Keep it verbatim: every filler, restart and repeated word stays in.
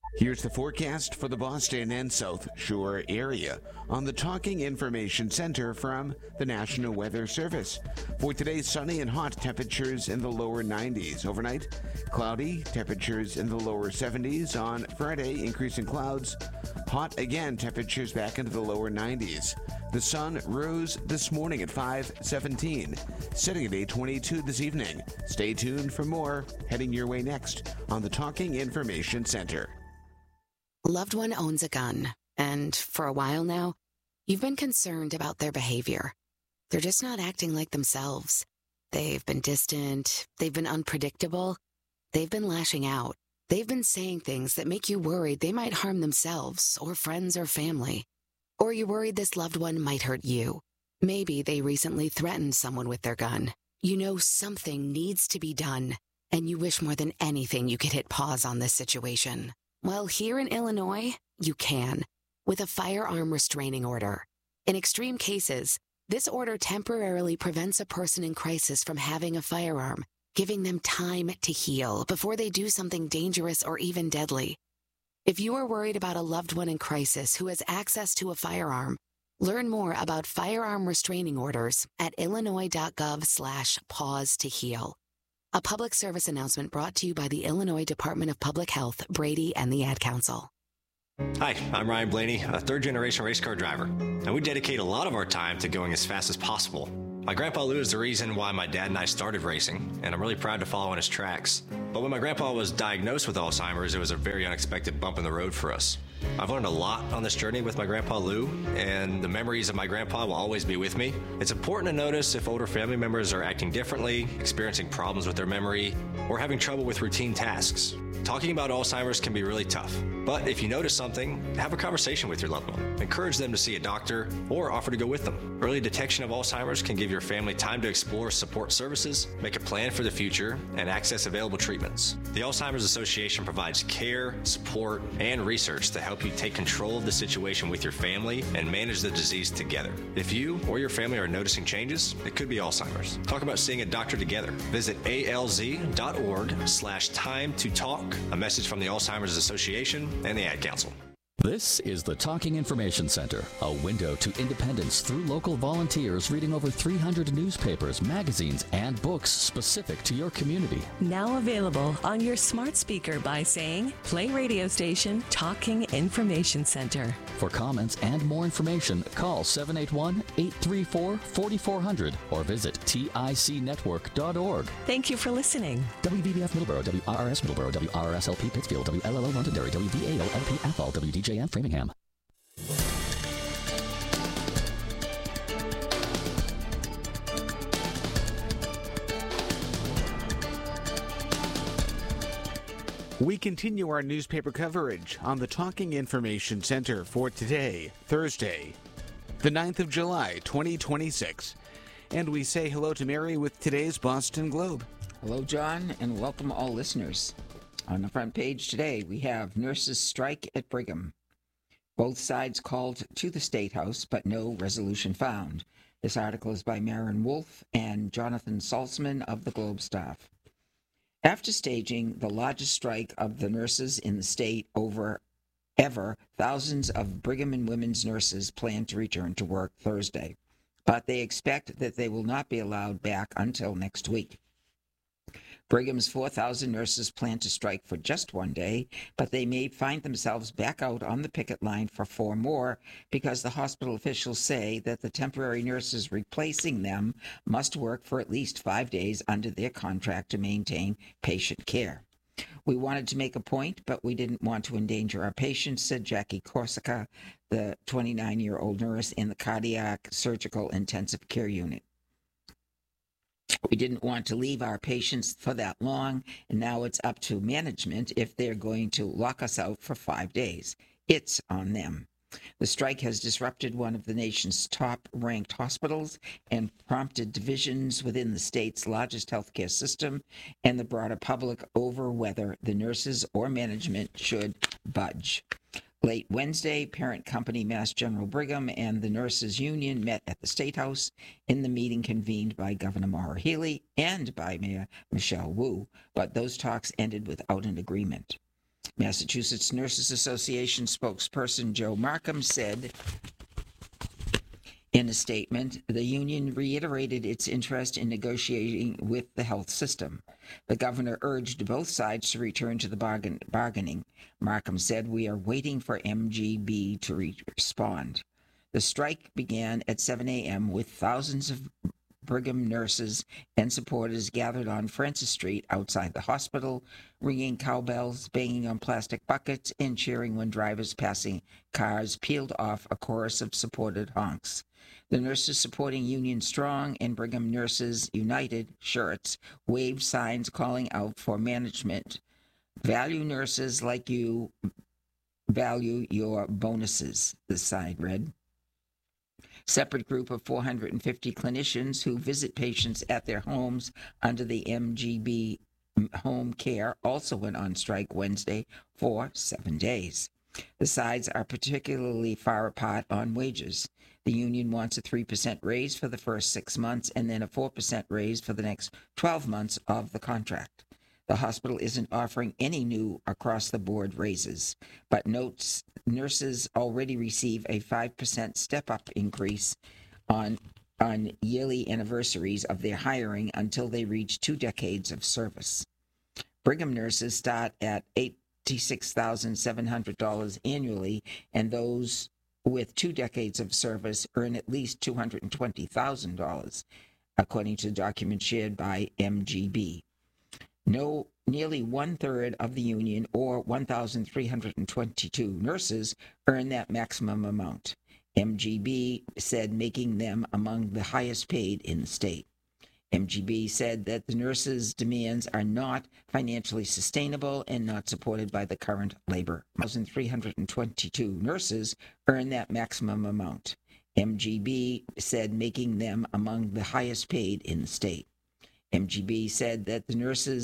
Here's the forecast for the Boston and South Shore area on the Talking Information Center from the National Weather Service. For today, sunny and hot, temperatures in the lower nineties. Overnight, cloudy, temperatures in the lower seventies. On Friday, increasing clouds. Hot again, temperatures back into the lower nineties. The sun rose this morning at five seventeen, setting at eight twenty-two this evening. Stay tuned for more heading your way next on the Talking Information Center. Loved one owns a gun, and for a while now, you've been concerned about their behavior. They're just not acting like themselves. They've been distant, they've been unpredictable, they've been lashing out. They've been saying things that make you worried they might harm themselves or friends or family. Or you're worried this loved one might hurt you. Maybe they recently threatened someone with their gun. You know something needs to be done, and you wish more than anything you could hit pause on this situation. Well, here in Illinois, you can, with a firearm restraining order. In extreme cases, this order temporarily prevents a person in crisis from having a firearm, giving them time to heal before they do something dangerous or even deadly. If you are worried about a loved one in crisis who has access to a firearm, learn more about firearm restraining orders at illinois.gov slash pause to heal. A public service announcement brought to you by the Illinois Department of Public Health, Brady, and the Ad Council. Hi, I'm Ryan Blaney, a third-generation race car driver, and we dedicate a lot of our time to going as fast as possible. My grandpa Lou is the reason why my dad and I started racing, and I'm really proud to follow in his tracks. But when my grandpa was diagnosed with Alzheimer's, it was a very unexpected bump in the road for us. I've learned a lot on this journey with my grandpa Lou, and the memories of my grandpa will always be with me. It's important to notice if older family members are acting differently, experiencing problems with their memory, or having trouble with routine tasks. Talking about Alzheimer's can be really tough, but if you notice something, have a conversation with your loved one. Encourage them to see a doctor or offer to go with them. Early detection of Alzheimer's can give your family time to explore support services, make a plan for the future, and access available treatments. The Alzheimer's Association provides care, support, and research to help you take control of the situation with your family and manage the disease together. If you or your family are noticing changes, it could be Alzheimer's. Talk about seeing a doctor together. Visit alz.org slash time to talk. A message from the Alzheimer's Association and the Ad Council. This is the Talking Information Center, a window to independence through local volunteers reading over three hundred newspapers, magazines, and books specific to your community. Now available on your smart speaker by saying, play radio station Talking Information Center. For comments and more information, call seven eight one, eight three four, four four zero zero or visit tic network dot org. Thank you for listening. W B B F Middleborough, W R R S Middleborough, W R R S L P Pittsfield, W L L O Londonderry, W V A O L P Athol, W D J M Framingham. We continue our newspaper coverage on the Talking Information Center for today, Thursday, the ninth of July, twenty twenty-six. And we say hello to Mary with today's Boston Globe. Hello, John, and welcome all listeners. On the front page today, we have nurses strike at Brigham. Both sides called to the State House, but no resolution found. This article is by Maren Wolf and Jonathan Salzman of the Globe staff. After staging the largest strike of the nurses in the state over ever, thousands of Brigham and Women's nurses plan to return to work Thursday, but they expect that they will not be allowed back until next week. Brigham's four thousand nurses plan to strike for just one day, but they may find themselves back out on the picket line for four more because the hospital officials say that the temporary nurses replacing them must work for at least five days under their contract to maintain patient care. We wanted to make a point, but we didn't want to endanger our patients, said Jackie Corsica, the twenty-nine-year-old nurse in the cardiac surgical intensive care unit. We didn't want to leave our patients for that long, and now it's up to management if they're going to lock us out for five days. It's on them. The strike has disrupted one of the nation's top-ranked hospitals and prompted divisions within the state's largest healthcare system and the broader public over whether the nurses or management should budge. Late Wednesday, parent company Mass General Brigham and the Nurses Union met at the State House in the meeting convened by Governor Maura Healey and by Mayor Michelle Wu, but those talks ended without an agreement. Massachusetts Nurses Association spokesperson Joe Markham said in a statement, the union reiterated its interest in negotiating with the health system. The governor urged both sides to return to the bargain, bargaining. Markham said, "We are waiting for M G B to re- respond." The strike began at seven a.m. with thousands of Brigham nurses and supporters gathered on Francis Street outside the hospital, ringing cowbells, banging on plastic buckets, and cheering when drivers passing cars peeled off a chorus of supported honks. The Nurses Supporting Union Strong and Brigham Nurses United shirts waved signs calling out for management. "Value nurses like you, value your bonuses," the sign read. Separate group of four hundred fifty clinicians who visit patients at their homes under the M G B home care also went on strike Wednesday for seven days. The sides are particularly far apart on wages. The union wants a three percent raise for the first six months and then a four percent raise for the next twelve months of the contract. The hospital isn't offering any new across-the-board raises, but notes nurses already receive a five percent step-up increase on, on yearly anniversaries of their hiring until they reach two decades of service. Brigham nurses start at eighty-six thousand seven hundred dollars annually, and those with two decades of service earn at least two hundred twenty thousand dollars, according to documents shared by M G B. No, nearly one-third of the union, or one thousand three hundred twenty-two nurses, earn that maximum amount. M G B said, making them among the highest paid in the state. M G B said that the nurses' demands are not financially sustainable and not supported by the current labor. one thousand three hundred twenty-two nurses earn that maximum amount. M G B said, making them among the highest paid in the state. M G B said that the nurses